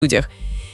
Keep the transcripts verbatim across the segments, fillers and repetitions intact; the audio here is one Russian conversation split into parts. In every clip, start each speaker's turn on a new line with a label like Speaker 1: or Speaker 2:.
Speaker 1: людях.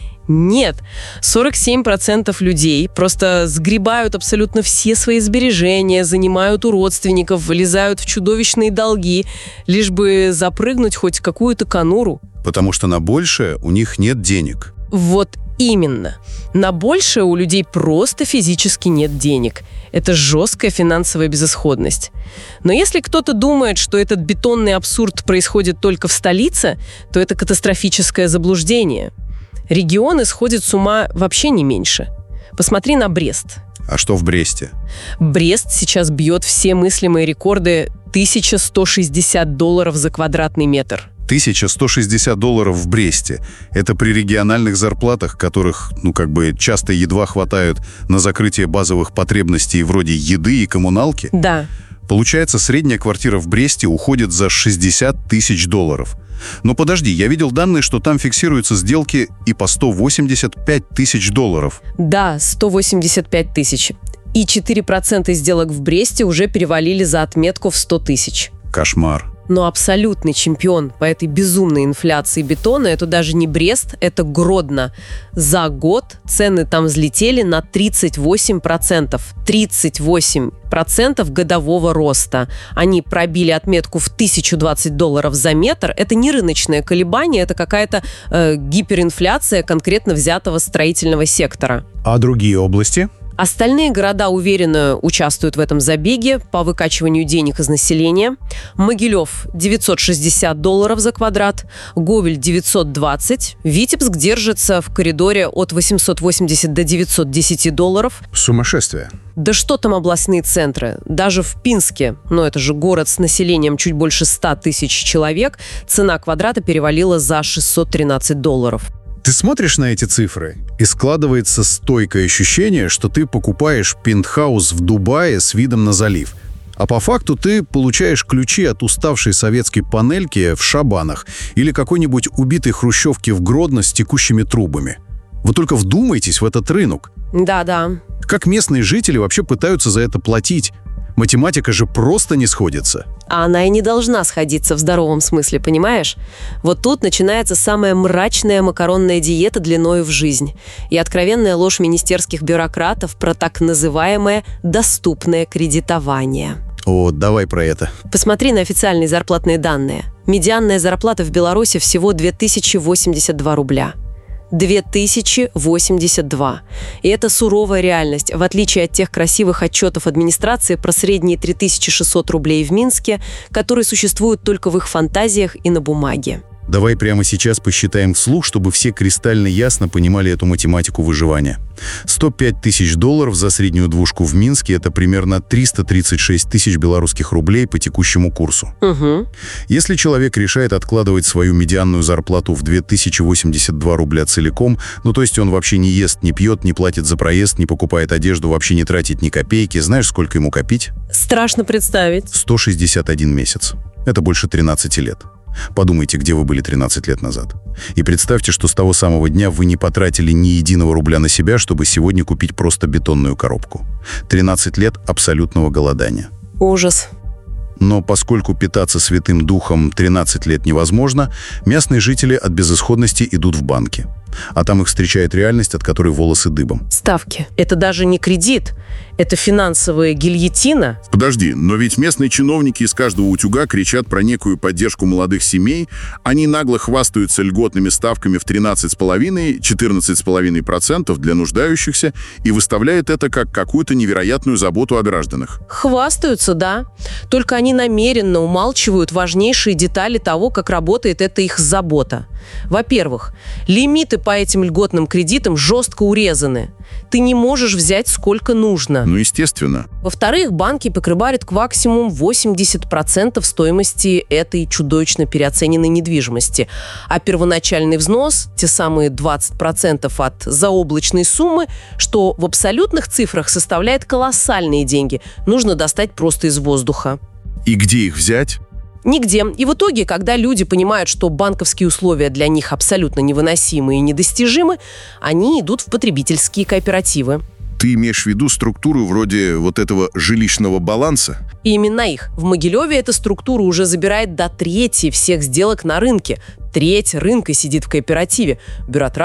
Speaker 1: Нет, сорок семь процентов людей просто сгребают абсолютно все свои сбережения, занимают у родственников, влезают в чудовищные долги, лишь бы запрыгнуть хоть какую-то конуру.
Speaker 2: Потому что на большее у них нет денег.
Speaker 1: Вот именно. На большее у людей просто физически нет денег. Это жесткая финансовая безысходность. Но если кто-то думает, что этот бетонный абсурд происходит только в столице, то это катастрофическое заблуждение. Регионы сходят с ума вообще не меньше. Посмотри на Брест.
Speaker 2: А что в Бресте?
Speaker 1: Брест сейчас бьет все мыслимые рекорды тысяча сто шестьдесят долларов за квадратный метр.
Speaker 2: тысяча сто шестьдесят долларов в Бресте. Это при региональных зарплатах, которых, ну, как бы, часто едва хватает на закрытие базовых потребностей вроде еды и коммуналки.
Speaker 1: Да.
Speaker 2: Получается, средняя квартира в Бресте уходит за шестьдесят тысяч долларов. Но подожди, я видел данные, что там фиксируются сделки и по сто восемьдесят пять тысяч долларов.
Speaker 1: Да, сто восемьдесят пять тысяч. И четыре процента сделок в Бресте уже перевалили за отметку в сто тысяч.
Speaker 2: Кошмар.
Speaker 1: Но абсолютный чемпион по этой безумной инфляции бетона – это даже не Брест, это Гродно. За год цены там взлетели на тридцать восемь процентов. тридцать восемь процентов годового роста. Они пробили отметку в тысячу двадцать долларов за метр. Это не рыночное колебание, это какая-то э, гиперинфляция конкретно взятого строительного сектора.
Speaker 2: А другие области?
Speaker 1: Остальные города уверенно участвуют в этом забеге по выкачиванию денег из населения. Могилев – девятьсот шестьдесят долларов за квадрат, Говель – девятьсот двадцать, Витебск держится в коридоре от восемьсот восемьдесят до девятьсот десять долларов.
Speaker 2: Сумасшествие.
Speaker 1: Да что там областные центры? Даже в Пинске, ну это же город с населением чуть больше ста тысяч человек, цена квадрата перевалила за шестьсот тринадцать долларов.
Speaker 2: Ты смотришь на эти цифры, и складывается стойкое ощущение, что ты покупаешь пентхаус в Дубае с видом на залив. А по факту ты получаешь ключи от уставшей советской панельки в Шабанах или какой-нибудь убитой хрущевки в Гродно с текущими трубами. Вы только вдумайтесь в этот рынок.
Speaker 1: Да-да.
Speaker 2: Как местные жители вообще пытаются за это платить? Математика же просто не сходится.
Speaker 1: А она и не должна сходиться в здоровом смысле, понимаешь? Вот тут начинается самая мрачная макаронная диета длиною в жизнь и откровенная ложь министерских бюрократов про так называемое «доступное кредитование».
Speaker 2: О, давай про это.
Speaker 1: Посмотри на официальные зарплатные данные. Медианная зарплата в Беларуси всего две тысячи восемьдесят два рубля. две тысячи восемьдесят два. И это суровая реальность, в отличие от тех красивых отчетов администрации про средние три тысячи шестьсот рублей в Минске, которые существуют только в их фантазиях и на бумаге.
Speaker 2: Давай прямо сейчас посчитаем вслух, чтобы все кристально ясно понимали эту математику выживания. сто пять тысяч долларов за среднюю двушку в Минске – это примерно триста тридцать шесть тысяч белорусских рублей по текущему курсу.
Speaker 1: Угу.
Speaker 2: Если человек решает откладывать свою медианную зарплату в две тысячи восемьдесят два рубля целиком, ну то есть он вообще не ест, не пьет, не платит за проезд, не покупает одежду, вообще не тратит ни копейки, знаешь, сколько ему копить?
Speaker 1: Страшно представить.
Speaker 2: сто шестьдесят один месяц. Это больше тринадцати лет. Подумайте, где вы были тринадцать лет назад. И представьте, что с того самого дня вы не потратили ни единого рубля на себя, чтобы сегодня купить просто бетонную коробку. тринадцать лет абсолютного голодания.
Speaker 1: Ужас.
Speaker 2: Но поскольку питаться Святым Духом тринадцать лет невозможно, местные жители от безысходности идут в банки. А там их встречает реальность, от которой волосы дыбом.
Speaker 1: Ставки. Это даже не кредит, это финансовая гильотина.
Speaker 3: Подожди, но ведь местные чиновники из каждого утюга кричат про некую поддержку молодых семей, они нагло хвастаются льготными ставками в тринадцать целых пять десятых - четырнадцать целых пять десятых процентов для нуждающихся и выставляют это как какую-то невероятную заботу о гражданах.
Speaker 1: Хвастаются, да. Только они намеренно умалчивают важнейшие детали того, как работает эта их забота. Во-первых, лимиты по этим льготным кредитам жестко урезаны. Ты не можешь взять сколько нужно.
Speaker 3: Ну, естественно.
Speaker 1: Во-вторых, банки покрывают к максимум восемьдесят процентов стоимости этой чудовищно переоцененной недвижимости. А первоначальный взнос, те самые двадцать процентов от заоблачной суммы, что в абсолютных цифрах составляет колоссальные деньги, нужно достать просто из воздуха.
Speaker 3: И где их взять?
Speaker 1: Нигде. И в итоге, когда люди понимают, что банковские условия для них абсолютно невыносимы и недостижимы, они идут в потребительские кооперативы.
Speaker 3: Ты имеешь в виду структуру вроде вот этого жилищного баланса?
Speaker 1: И именно их. В Могилеве эта структура уже забирает до трети всех сделок на рынке. Треть рынка сидит в кооперативе. Бюрократ